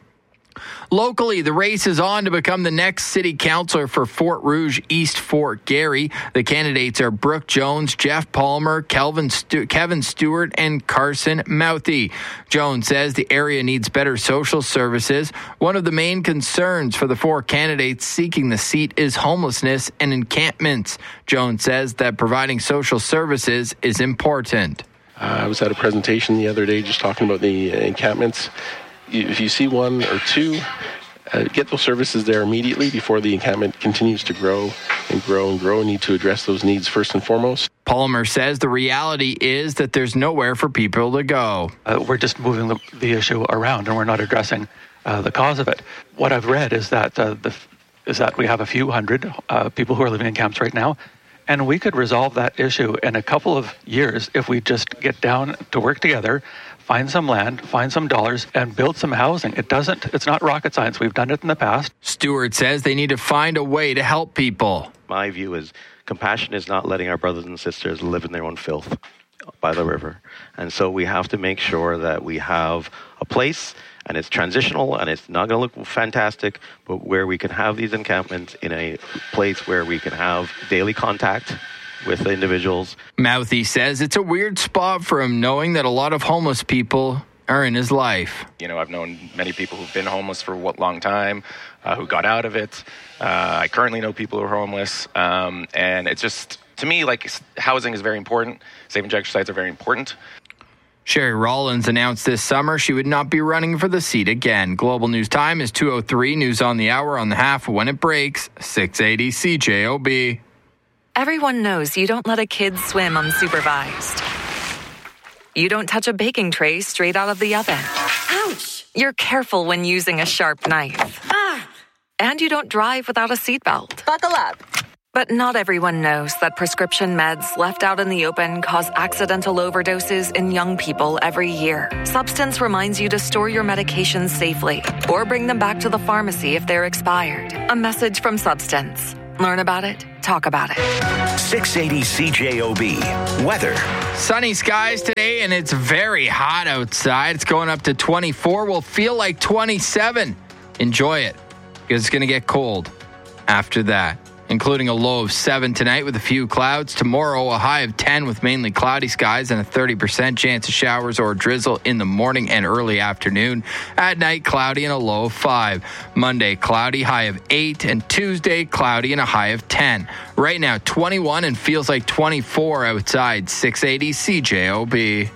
Locally, the race is on to become the next city councillor for Fort Rouge East Fort Garry. The candidates are Brooke Jones, Jeff Palmer, Kelvin Stu- Kevin Stewart, and Carson Mouthie. Jones says the area needs better social services. One of the main concerns for the four candidates seeking the seat is homelessness and encampments. Jones says that providing social services is important. Uh, I was at a presentation the other day just talking about the uh, encampments. If you see one or two, uh, get those services there immediately before the encampment continues to grow and grow and grow. We need to address those needs first and foremost. Palmer says the reality is that there's nowhere for people to go. Uh, we're just moving the, the issue around and we're not addressing uh, the cause of it. What I've read is that uh, the is that we have a few hundred uh, people who are living in camps right now, and we could resolve that issue in a couple of years if we just get down to work together, find some land, find some dollars, and build some housing. It doesn't, it's not rocket science. We've done it in the past. Stewart says they need to find a way to help people. My view is compassion is not letting our brothers and sisters live in their own filth by the river. And so we have to make sure that we have a place, and it's transitional, and it's not going to look fantastic, but where we can have these encampments in a place where we can have daily contact with the individuals. Mouthie says it's a weird spot for him, knowing that a lot of homeless people are in his life. You know, I've known many people who've been homeless for a long time, uh, who got out of it. Uh, I currently know people who are homeless. Um, and it's just, to me, like, housing is very important. Safe injection sites are very important. Sherry Rollins announced this summer she would not be running for the seat again. Global News Time is two oh three. News on the hour on the half when it breaks. six eighty C J O B. Everyone knows you don't let a kid swim unsupervised. You don't touch a baking tray straight out of the oven. Ouch! You're careful when using a sharp knife. Ah! And you don't drive without a seatbelt. Buckle up. But not everyone knows that prescription meds left out in the open cause accidental overdoses in young people every year. Substance reminds you to store your medications safely or bring them back to the pharmacy if they're expired. A message from Substance. Learn about it. Talk about it. six eighty C J O B. Weather. Sunny skies today, and it's very hot outside. It's going up to twenty-four. Will feel like twenty-seven. Enjoy it, because it's going to get cold after that, including a low of seven tonight with a few clouds. Tomorrow, a high of ten with mainly cloudy skies and a thirty percent chance of showers or drizzle in the morning and early afternoon. At night, cloudy and a low of five. Monday, cloudy, high of eight. And Tuesday, cloudy and a high of ten. Right now, twenty-one and feels like twenty-four outside. six eighty C J O B.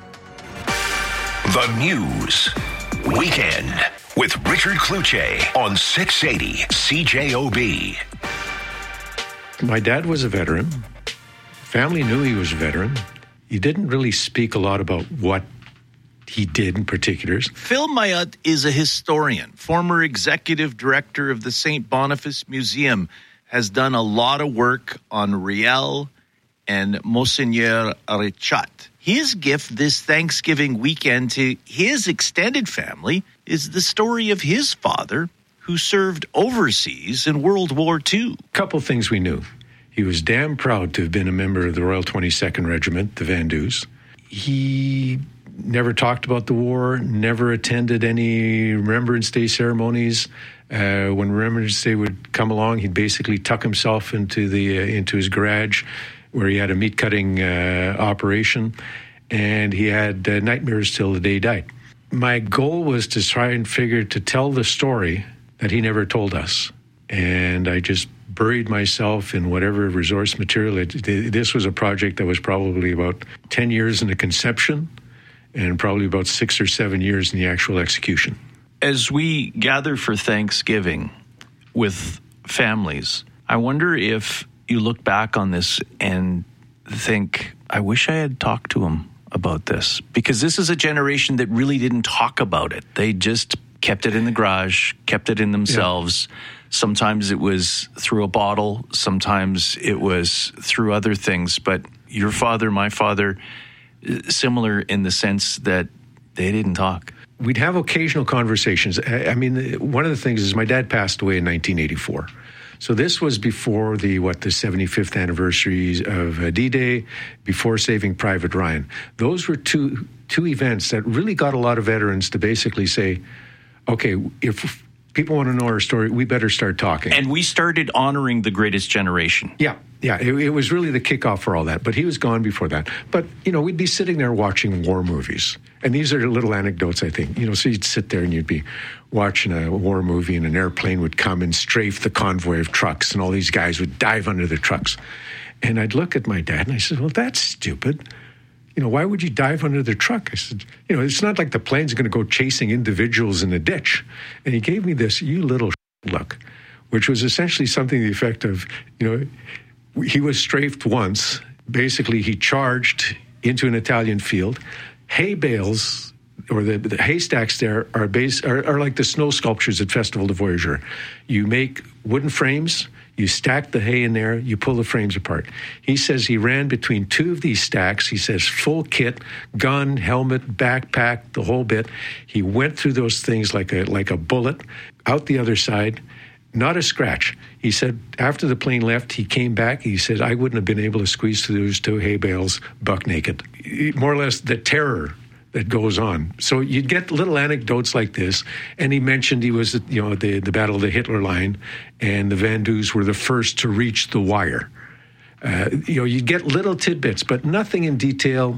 The News. Weekend with Richard Kluche on six eighty C J O B. My dad was a veteran. Family knew he was a veteran. He didn't really speak a lot about what he did in particulars. Phil Mayotte is a historian, former executive director of the Saint Boniface Museum, has done a lot of work on Riel and Monseigneur Richat. His gift this Thanksgiving weekend to his extended family is the story of his father, who served overseas in World War Two. A couple things we knew. He was damn proud to have been a member of the Royal twenty-second Regiment, the Vandus. He never talked about the war, never attended any Remembrance Day ceremonies. Uh, when Remembrance Day would come along, he'd basically tuck himself into the uh, into his garage where he had a meat cutting uh, operation, and he had uh, nightmares till the day he died. My goal was to try and figure to tell the story that he never told us. And I just buried myself in whatever resource material. It, this was a project that was probably about ten years in the conception and probably about six or seven years in the actual execution. As we gather for Thanksgiving with families, I wonder if you look back on this and think, I wish I had talked to him about this. Because this is a generation that really didn't talk about it. They just kept it in the garage, kept it in themselves. Yeah. Sometimes it was through a bottle. Sometimes it was through other things. But your father, my father, similar in the sense that they didn't talk. We'd have occasional conversations. I mean, one of the things is my dad passed away in nineteen eighty-four. So this was before the, what, the seventy-fifth anniversary of uh, D-Day, before Saving Private Ryan. Those were two two events that really got a lot of veterans to basically say, okay, if people want to know our story, we better start talking. And we started honoring the greatest generation. Yeah, yeah. It, it was really the kickoff for all that. But he was gone before that. But, you know, we'd be sitting there watching war movies. And these are little anecdotes, I think. You know, so you'd sit there and you'd be watching a war movie and an airplane would come and strafe the convoy of trucks and all these guys would dive under the trucks. And I'd look at my dad and I said, well, that's stupid. You know, why would you dive under the truck? I said, you know, it's not like the plane's going to go chasing individuals in a ditch. And he gave me this, you little look, which was essentially something to the effect of, you know, he was strafed once. Basically, he charged into an Italian field. Hay bales, or the, the haystacks there, are, base, are, are like the snow sculptures at Festival de Voyageur. You make wooden frames. You stack the hay in there, you pull the frames apart. He says he ran between two of these stacks. He says full kit, gun, helmet, backpack, the whole bit. He went through those things like a like a bullet, out the other side, not a scratch. He said after the plane left, he came back. He said, I wouldn't have been able to squeeze through those two hay bales buck naked. More or less the terror that goes on. So you'd get little anecdotes like this. And he mentioned he was, you know, the, the Battle of the Hitler Line, and the Vandus were the first to reach the wire. Uh, you know, you'd get little tidbits, but nothing in detail.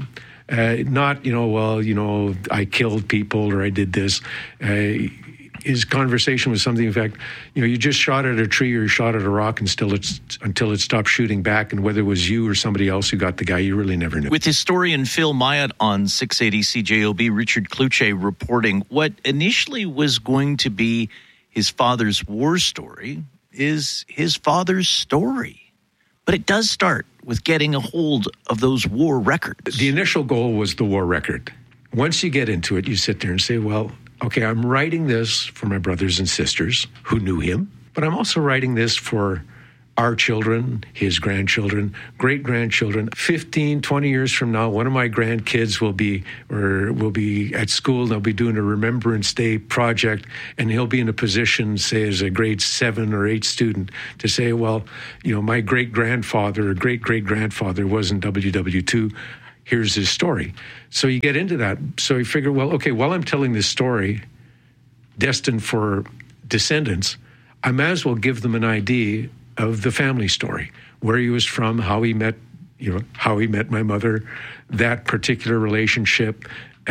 Uh, not, you know, well, you know, I killed people or I did this. Uh, his conversation was something, in fact, you know, you just shot at a tree or shot at a rock and still it's, until it stopped shooting back. And whether it was you or somebody else who got the guy, you really never knew. With historian Phil Myatt on six eighty C J O B, Richard Kluche reporting what initially was going to be his father's war story is his father's story. But it does start with getting a hold of those war records. The initial goal was the war record. Once you get into it, you sit there and say, well, okay, I'm writing this for my brothers and sisters who knew him, but I'm also writing this for our children, his grandchildren, great-grandchildren. fifteen, twenty years from now, one of my grandkids will be or will be at school. They'll be doing a Remembrance Day project, and he'll be in a position, say, as a grade seven or eight student, to say, well, you know, my great-grandfather or great-great-grandfather was in W W two. Here's his story. So you get into that. So you figure, well, okay, while I'm telling this story, destined for descendants, I might as well give them an idea of the family story, where he was from, how he met, you know, how he met my mother, that particular relationship,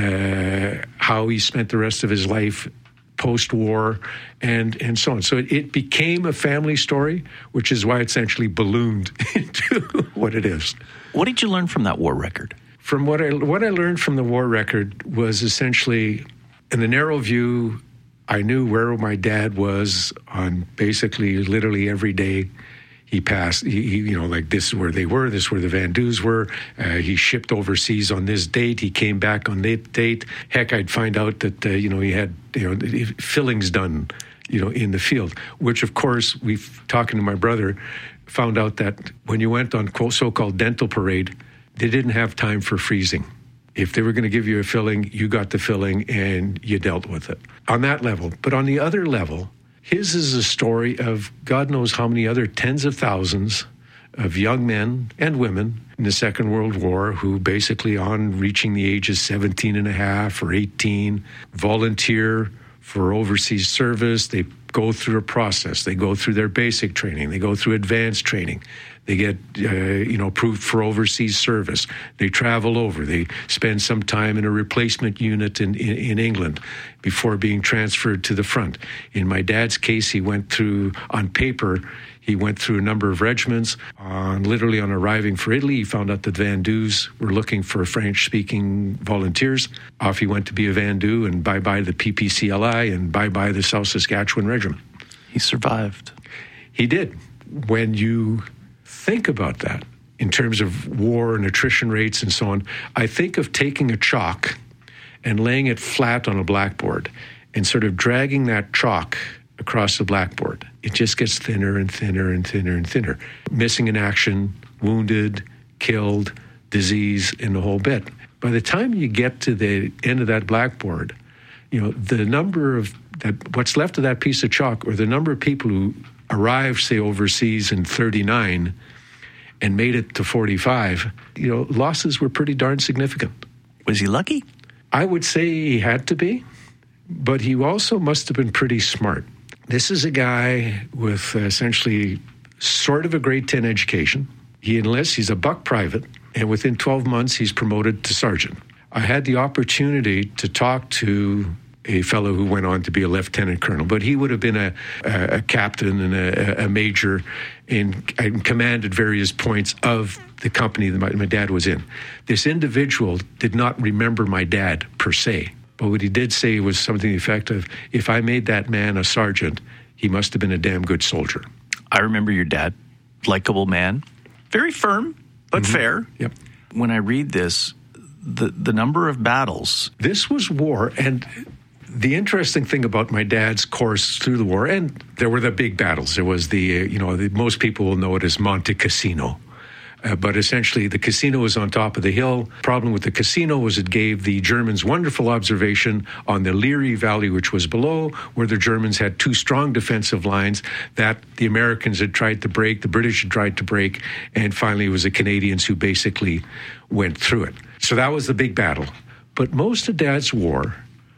uh, how he spent the rest of his life post-war, and and so on. So it, it became a family story, which is why it essentially ballooned into what it is. What did you learn from that war record? From what I what I learned from the war record was essentially, in the narrow view, I knew where my dad was on basically literally every day he passed. He, he, you know, like this is where they were, this is where the Van Doos were. Uh, he shipped overseas on this date. He came back on that date. Heck, I'd find out that, uh, you know, he had, you know, fillings done, you know, in the field, which, of course, we've, talking to my brother, found out that when you went on so-called dental parade, they didn't have time for freezing. If they were going to give you a filling, you got the filling and you dealt with it on that level. But on the other level, his is a story of God knows how many other tens of thousands of young men and women in the Second World War who basically on reaching the age of seventeen and a half or eighteen, volunteer for overseas service. They go through a process. They go through their basic training. They go through advanced training. They get, uh, you know, approved for overseas service. They travel over. They spend some time in a replacement unit in, in, in England before being transferred to the front. In my dad's case, he went through, on paper, he went through a number of regiments. On literally on arriving for Italy, he found out that Van Doos were looking for French-speaking volunteers. Off he went to be a Van Doo, and bye-bye the P P C L I, and bye-bye the South Saskatchewan Regiment. He survived. He did. When you think about that in terms of war and attrition rates and so on, I think of taking a chalk and laying it flat on a blackboard and sort of dragging that chalk across the blackboard. It just gets thinner and thinner and thinner and thinner. Missing in action, wounded, killed, disease, and the whole bit. By the time you get to the end of that blackboard, you know, the number of that, what's left of that piece of chalk, or the number of people who arrived, say, overseas in thirty-nine and made it to forty-five, you know, losses were pretty darn significant. Was he lucky? I would say he had to be, but he also must have been pretty smart. This is a guy with essentially sort of a grade ten education. He enlists, he's a buck private, and within twelve months, he's promoted to sergeant. I had the opportunity to talk to a fellow who went on to be a lieutenant colonel, but he would have been a, a, a captain and a, a major and, and commanded various points of the company that my, my dad was in. This individual did not remember my dad per se, but what he did say was something to the effect of, if I made that man a sergeant, he must have been a damn good soldier. I remember your dad, likable man, very firm, but mm-hmm. fair. Yep. When I read this, the the number of battles. This was war, and the interesting thing about my dad's course through the war, and there were the big battles. There was the, uh, you know, the, most people will know it as Monte Cassino. Uh, but essentially, the casino was on top of the hill. Problem with the casino was it gave the Germans wonderful observation on the Leary Valley, which was below, where the Germans had two strong defensive lines that the Americans had tried to break, the British had tried to break, and finally it was the Canadians who basically went through it. So that was the big battle. But most of Dad's war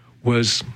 was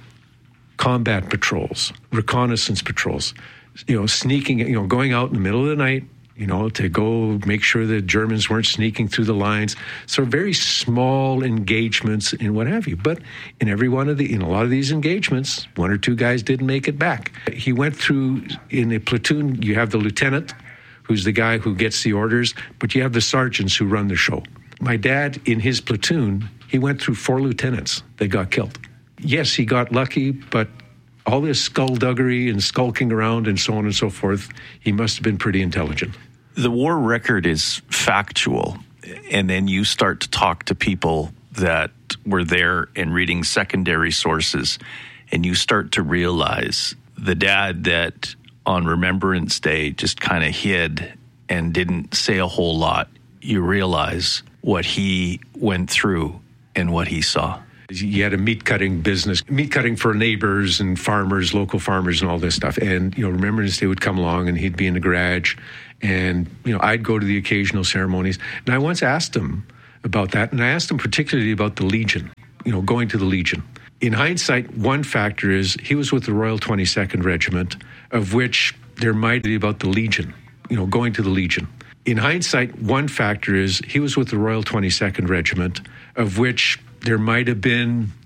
combat patrols, reconnaissance patrols, you know, sneaking, you know, going out in the middle of the night, you know, to go make sure the Germans weren't sneaking through the lines. So very small engagements and what have you. But in every one of the, in a lot of these engagements, one or two guys didn't make it back. He went through, in a platoon, you have the lieutenant, who's the guy who gets the orders, but you have the sergeants who run the show. My dad, in his platoon, he went through four lieutenants that got killed. Yes, he got lucky, but all this skullduggery and skulking around and so on and so forth, he must have been pretty intelligent. The war record is factual, and then you start to talk to people that were there and reading secondary sources, and you start to realize the dad that on Remembrance Day just kind of hid and didn't say a whole lot, you realize what he went through and what he saw. You had a meat cutting business, meat cutting for neighbors and farmers, local farmers and all this stuff. And, you know, Remembrance Day would come along and he'd be in the garage and, you know, I'd go to the occasional ceremonies. And I once asked him about that. And I asked him particularly about the Legion, you know, going to the Legion. In hindsight, one factor is he was with the Royal twenty-second Regiment, of which there might be about the Legion, you know, going to the Legion. In hindsight, one factor is he was with the Royal twenty-second Regiment, of which there might have been